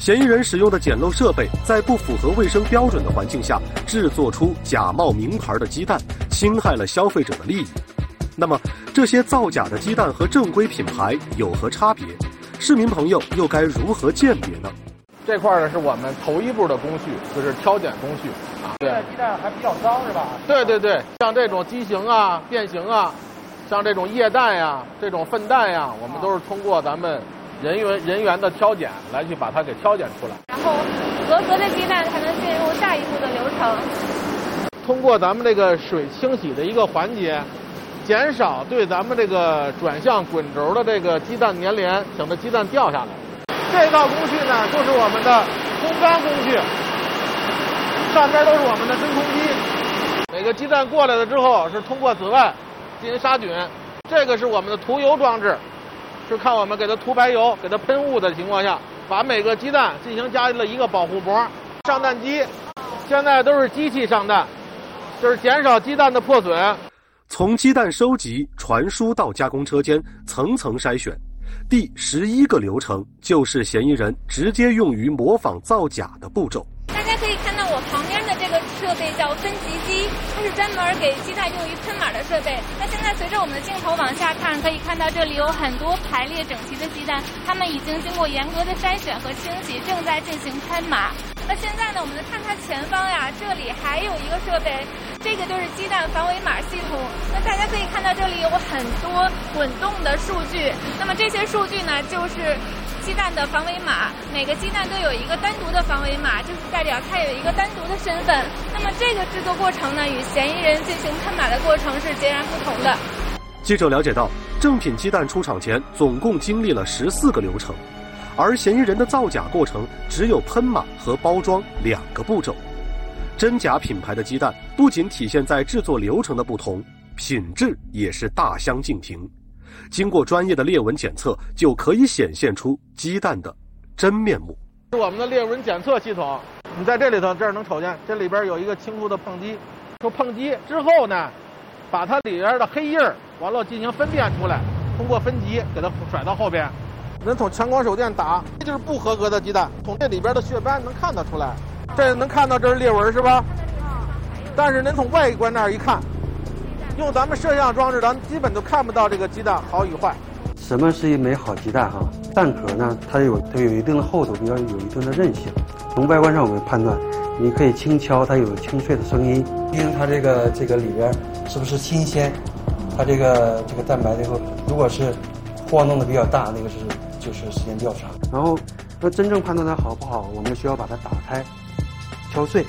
嫌疑人使用的简陋设备，在不符合卫生标准的环境下制作出假冒名牌的鸡蛋，侵害了消费者的利益。那么，这些造假的鸡蛋和正规品牌有何差别？市民朋友又该如何鉴别呢？ 这块呢是我们头一步的工序，就是挑拣工序啊。 这个鸡蛋还比较脏是吧？ 对对对，像这种畸形啊、变形啊，像这种液蛋呀、这种粪蛋呀，我们都是通过咱们人员的挑拣来去把它给挑拣出来。 然后合格的鸡蛋才能进入下一步的流程。 通过咱们这个水清洗的一个环节，减少对咱们这个转向滚轴的这个鸡蛋粘连，省得鸡蛋掉下来。这道工序呢，就是我们的烘干工序，上边都是我们的真空机。每个鸡蛋过来了之后，是通过紫外进行杀菌。这个是我们的涂油装置，是看我们给它涂白油、给它喷雾的情况下，把每个鸡蛋进行加了一个保护膜。上蛋机现在都是机器上蛋，就是减少鸡蛋的破损。 从鸡蛋收集、传输到加工车间，层层筛选。第11个流程就是嫌疑人直接用于模仿造假的步骤。 大家可以看到我旁边的这个设备叫分级机，它是专门给鸡蛋用于喷码的设备。那现在随着我们的镜头往下看，可以看到这里有很多排列整齐的鸡蛋，它们已经经过严格的筛选和清洗，正在进行喷码。那现在呢，我们看它前方呀，这里还有一个设备，这个就是鸡蛋防伪码系统。那大家可以看到这里有很多滚动的数据，那么这些数据呢，就是鸡蛋的防伪码，每个鸡蛋都有一个单独的防伪码，就是代表它有一个单独的身份。那么这个制作过程呢，与嫌疑人进行喷码的过程是截然不同的。 记者了解到，正品鸡蛋出厂前总共经历了14个流程，而嫌疑人的造假过程只有喷码和包装2个步骤。真假品牌的鸡蛋不仅体现在制作流程的不同，品质也是大相径庭。经过专业的裂纹检测，就可以显现出鸡蛋的真面目。 是我们的裂纹检测系统，你在这里头，这儿能瞅见，这里边有一个清除的碰击。就碰击之后呢，把它里边的黑印儿完了进行分辨出来，通过分级给它甩到后边。能从强光手电打，这就是不合格的鸡蛋，从这里边的血斑能看得出来。这能看到这是裂纹是吧？但是您从外观那儿一看，用咱们摄像装置，咱们基本都看不到这个鸡蛋好与坏。 什么是一枚好鸡蛋哈？蛋壳呢，它有一定的厚度，比较有一定的韧性。从外观上我们判断，你可以轻敲，它有清脆的声音。毕竟它这个里边是不是新鲜？它这个蛋白这个，如果是晃动的比较大，那个就是时间比较长。然后，那真正判断它好不好，我们需要把它打开，敲碎。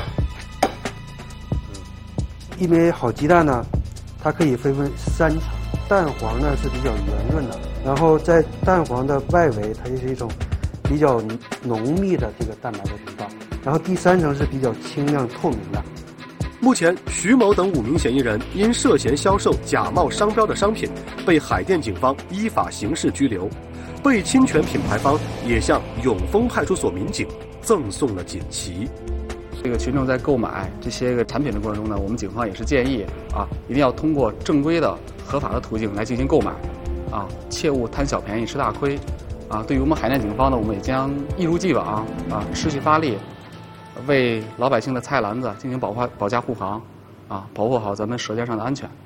一枚好鸡蛋呢，它可以分3层。蛋黄呢是比较圆润的，然后在蛋黄的外围，它就是一种比较浓密的这个蛋白的通道，然后第3层是比较清亮透明的。 目前，徐某等5名嫌疑人因涉嫌销售假冒商标的商品，被海淀警方依法刑事拘留。被侵权品牌方也向永丰派出所民警赠送了锦旗。 这个群众在购买这些个产品的过程中呢，我们警方也是建议一定要通过正规的、合法的途径来进行购买，切勿贪小便宜吃大亏，对于我们海淀警方呢，我们也将一如既往持续发力，为老百姓的菜篮子进行保驾护航，保护好咱们舌尖上的安全。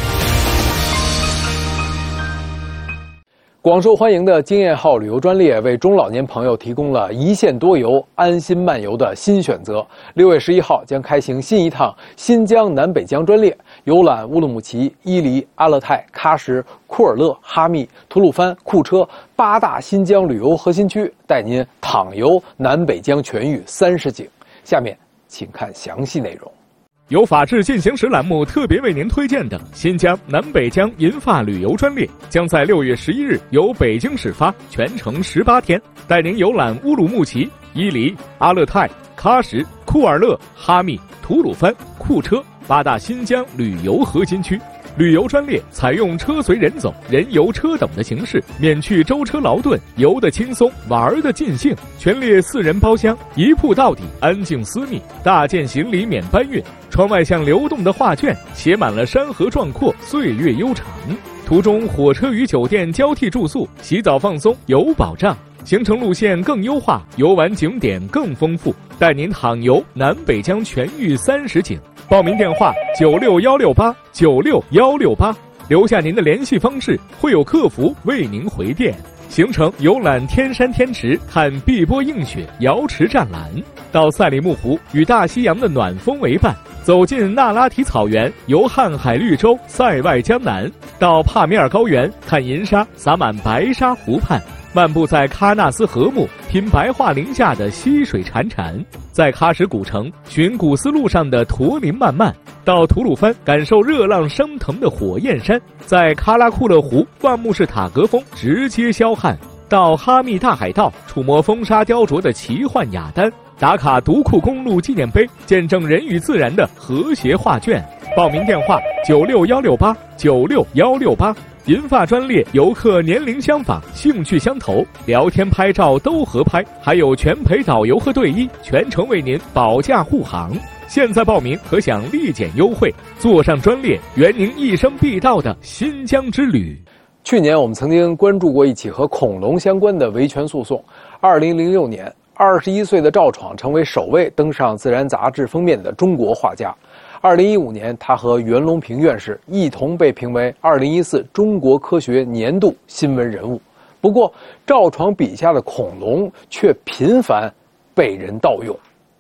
广受欢迎的经验号旅游专列为中老年朋友提供了一线多游、安心漫游的新选择。6月11号将开行新一趟新疆南北疆专列，游览乌鲁木齐、伊犁、阿勒泰、喀什、库尔勒、哈密、吐鲁番、库车8大新疆旅游核心区，带您躺游南北疆全域30景。下面请看详细内容。 由法治进行时栏目特别为您推荐的新疆南北疆银发旅游专列，将在6月11日由北京始发，全程18天，带您游览乌鲁木齐、伊犁、阿勒泰、喀什、库尔勒、哈密、吐鲁番、库车8大新疆旅游核心区。旅游专列采用车随人走、人游车等的形式，免去舟车劳顿，游得轻松，玩得尽兴。全列4人包厢，一铺到底，安静私密，大件行李免搬运。窗外像流动的画卷，写满了山河壮阔，岁月悠长。途中火车与酒店交替住宿，洗澡放松有保障。 行程路线更优化，游玩景点更丰富，带您淌游南北疆全域30景。报名电话96168，96168，留下您的联系方式，会有客服为您回电。行程游览天山天池，看碧波映雪，瑶池湛蓝；到赛里木湖，与大西洋的暖风为伴；走进那拉提草原，游瀚海绿洲，塞外江南；到帕米尔高原，看银沙洒满白沙湖畔；漫步在喀纳斯河木，品白桦林下的溪水潺潺；在喀什古城寻古丝路上的驼铃漫漫；到吐鲁番感受热浪升腾的火焰山；在喀拉库勒湖万木式塔格峰直接霄汉；到哈密大海盗触摸风沙雕琢的奇幻雅丹；打卡独库公路纪念碑，见证人与自然的和谐画卷。报名电话96168，96168。银发专列，游客年龄相仿，兴趣相投，聊天拍照都合拍，还有全陪导游和队医，全程为您保驾护航。现在报名可享立减优惠，坐上专列，圆您一生必到的新疆之旅。 去年我们曾经关注过一起和恐龙相关的维权诉讼。2006年，21岁的赵闯成为首位登上《自然》杂志封面的中国画家。2015年，他和袁隆平院士一同被评为2014中国科学年度新闻人物。不过，赵闯笔下的恐龙却频繁被人盗用。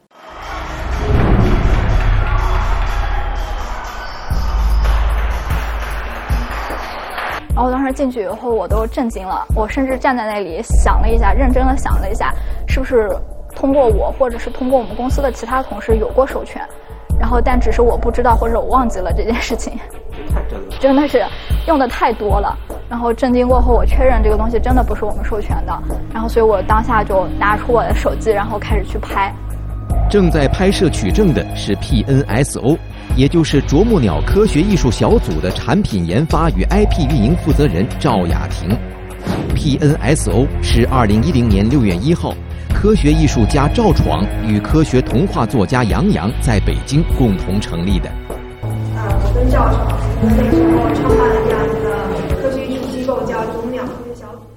然后当时进去以后，我都震惊了，我甚至站在那里想了一下，认真的想了一下，是不是通过我或者是通过我们公司的其他同事有过授权。然后但只是我不知道或者我忘记了这件事情， 太真了， 真的是用的太多了。然后震惊过后，我确认这个东西真的不是我们授权的，然后所以我当下就拿出我的手机，然后开始去拍。 正在拍摄取证的是 PNSO， 也就是啄木鸟科学艺术小组的产品研发与 IP 运营负责人赵雅婷。PNSO 是2010年6月1号。科学艺术家赵闯与科学童话作家杨洋在北京共同成立的。 我跟赵闯那个时候创办了这样一个科学艺术机构，叫啄木鸟科学小组。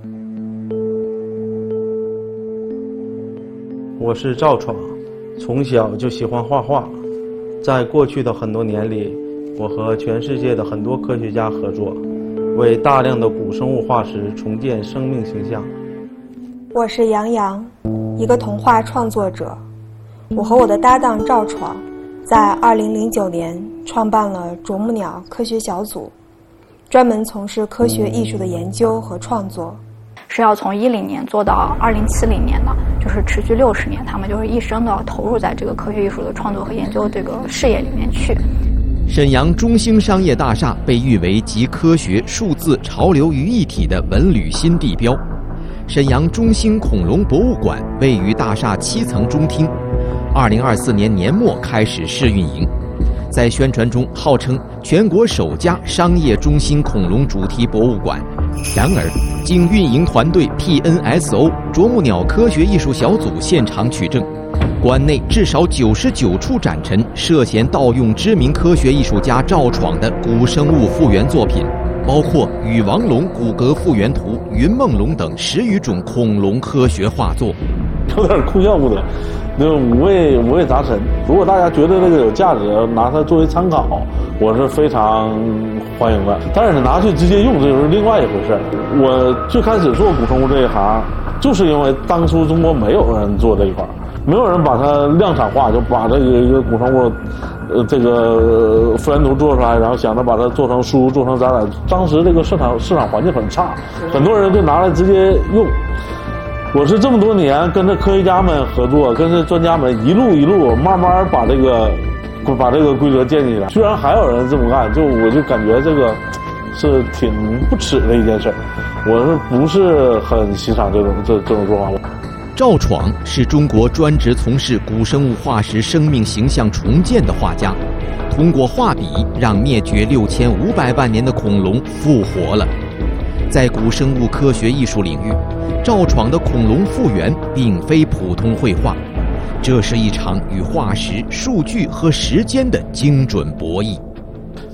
我是赵闯，从小就喜欢画画。在过去的很多年里，我和全世界的很多科学家合作，为大量的古生物化石重建生命形象。 我是杨洋，一个童话创作者。我和我的搭档赵闯，在2009年创办了啄木鸟科学小组，专门从事科学艺术的研究和创作。 是要从10年做到2070年的，就是持续60年，他们就是一生都要投入在这个科学艺术的创作和研究这个事业里面去。 沈阳中兴商业大厦被誉为集科学、数字、潮流于一体的文旅新地标。沈阳中兴恐龙博物馆位于大厦7层中厅，2024年年末开始试运营。在宣传中号称全国首家商业中心恐龙主题博物馆。然而，经运营团队 PNSO 啄木鸟科学艺术小组现场取证，馆内至少99处展陈涉嫌盗用知名科学艺术家赵闯的古生物复原作品，包括羽王龙骨骼复原图、云梦龙等10余种恐龙科学画作。 有点酷炫不得，那五味杂陈。如果大家觉得这个有价值，拿它作为参考，我是非常欢迎的。但是拿去直接用，这就是另外一回事。我最开始做古生物这一行，就是因为当初中国没有人做这一块，没有人把它量产化，就把这个一个古生物，这个复原图做出来，然后想着把它做成书、做成展览。当时这个市场环境很差，很多人就拿来直接用。我是这么多年跟着科学家们合作，跟着专家们一路慢慢把这个规则建立了。居然还有人这么干，我就感觉这个是挺不耻的一件事。我是不是很欣赏这种做法？ 赵闯是中国专职从事古生物化石生命形象重建的画家，通过画笔让灭绝6500万年的恐龙复活了。在古生物科学艺术领域，赵闯的恐龙复原并非普通绘画，这是一场与化石、数据和时间的精准博弈。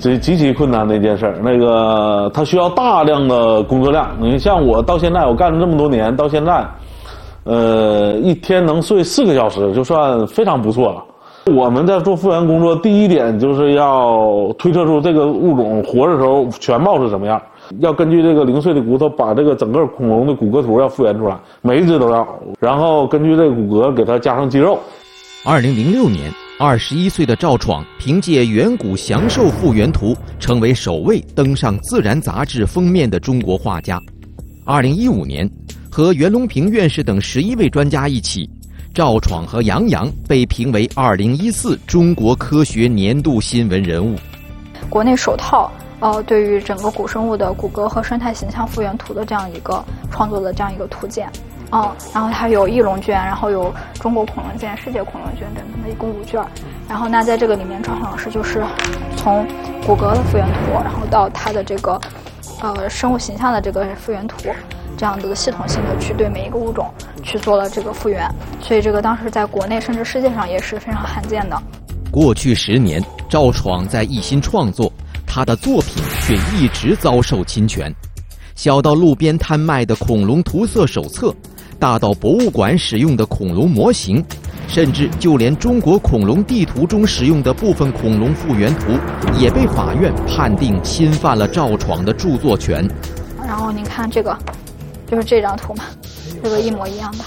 这极其困难的一件事儿。那个它需要大量的工作量。你像我到现在，我干了这么多年，到现在，一天能睡4个小时，就算非常不错了。我们在做复原工作，第一点就是要推测出这个物种活着时候全貌是什么样，要根据这个零碎的骨头，把这个整个恐龙的骨骼图要复原出来，每一只都要，然后根据这个骨骼给它加上肌肉。 2006年，21岁的赵闯凭借远古祥兽复原图，成为首位登上《自然》杂志封面的中国画家。2015年，和袁隆平院士等11位专家一起，赵闯和杨洋被评为2014中国科学年度新闻人物。 国内首套对于整个古生物的骨骼和生态形象复原图的这样一个创作的这样一个图鉴。然后它有翼龙卷，然后有中国恐龙卷、世界恐龙卷等等的一共5卷。然后那在这个里面，赵闯老师就是从骨骼的复原图，然后到它的这个生物形象的这个复原图，这样的系统性的去对每一个物种去做了这个复原，所以这个当时在国内甚至世界上也是非常罕见的。 过去10年，赵闯在一心创作，他的作品却一直遭受侵权。小到路边摊卖的恐龙涂色手册，大到博物馆使用的恐龙模型，甚至就连中国恐龙地图中使用的部分恐龙复原图，也被法院判定侵犯了赵闯的著作权。 然后您看这个，就是这张图嘛，这个一模一样的。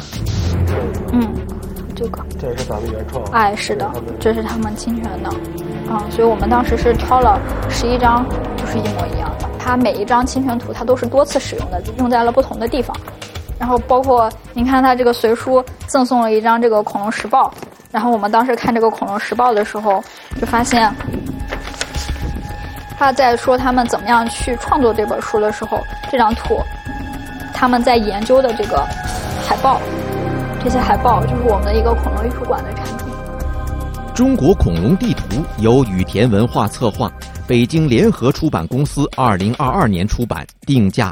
这是咱们原创。 是的，这是他们侵权的。所以我们当时是挑了11张，就是一模一样的。它每一张侵权图，它都是多次使用的，用在了不同的地方。然后包括您看它这个随书赠送了一张这个恐龙时报，然后我们当时看这个恐龙时报的时候，就发现他在说他们怎么样去创作这本书的时候，这张图他们在研究的这个海报，这些海报就是我们的一个恐龙艺术馆的产品。 中国恐龙地图由羽田文化策划，北京联合出版公司2022年出版，定价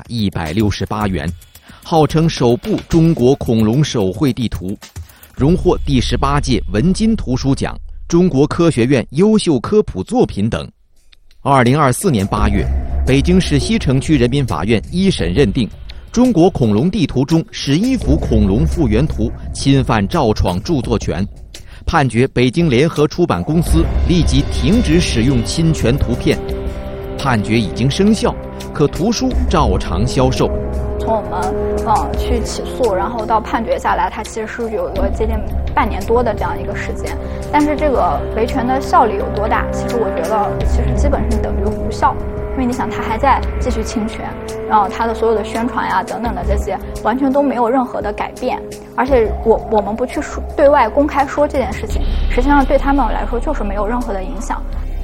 168元，号称首部中国恐龙手绘地图，荣获第18届文津图书奖、中国科学院优秀科普作品等。2024年8月，北京市西城区人民法院一审认定，中国恐龙地图中11幅恐龙复原图侵犯赵闯著作权，判决北京联合出版公司立即停止使用侵权图片。判决已经生效，可图书照常销售。 从我们去起诉，然后到判决下来，它其实是有一个接近半年多的这样一个时间。但是这个维权的效力有多大？其实我觉得，其实基本是等于无效，因为你想，它还在继续侵权，然后它的所有的宣传呀等等的这些，完全都没有任何的改变。而且我们不去对外公开说这件事情，实际上对他们来说就是没有任何的影响。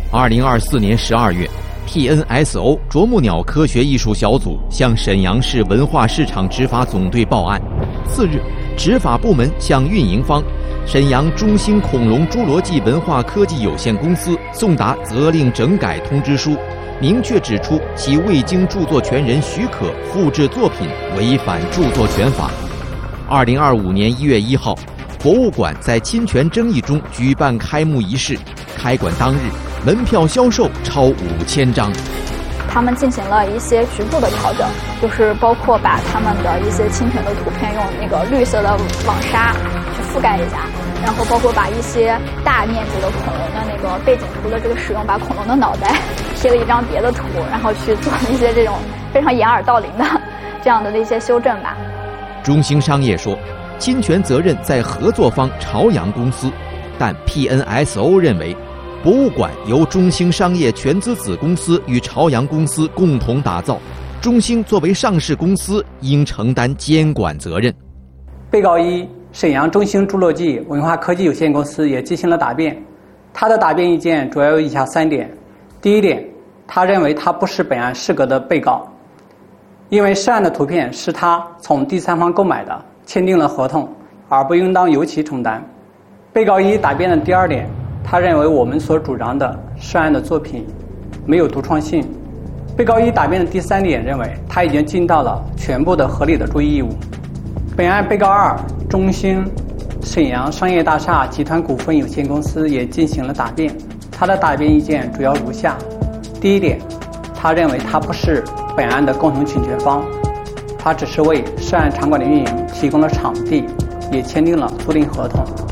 2024年12月。PNSO 啄木鸟科学艺术小组向沈阳市文化市场执法总队报案。次日，执法部门向运营方沈阳中兴恐龙侏罗纪文化科技有限公司送达责令整改通知书，明确指出其未经著作权人许可复制作品，违反著作权法。2025年1月1号，博物馆在侵权争议中举办开幕仪式，开馆当日，门票销售超5000张。 他们进行了一些局部的调整，就是包括把他们的一些侵权的图片用那个绿色的网纱去覆盖一下，然后包括把一些大面积的恐龙的那个背景图的这个使用，把恐龙的脑袋贴了一张别的图，然后去做一些这种非常掩耳盗铃的这样的一些修正吧。 中兴商业说，侵权责任在合作方朝阳公司，但 PNSO 认为，博物馆由中兴商业全资子公司与朝阳公司共同打造，中兴作为上市公司应承担监管责任。 被告一沈阳中兴侏罗纪文化科技有限公司也进行了答辩，他的答辩意见主要有以下3点。第一点，他认为他不是本案适格的被告，因为涉案的图片是他从第三方购买的，签订了合同，而不应当由其承担。被告一答辩的第2点，他认为我们所主张的涉案的作品没有独创性。被告一答辩的第3点认为他已经尽到了全部的合理的注意义务。本案被告2中兴沈阳商业大厦集团股份有限公司也进行了答辩，他的答辩意见主要如下。 第一点，他认为他不是本案的共同侵权方，他只是为涉案场馆的运营提供了场地，也签订了租赁合同。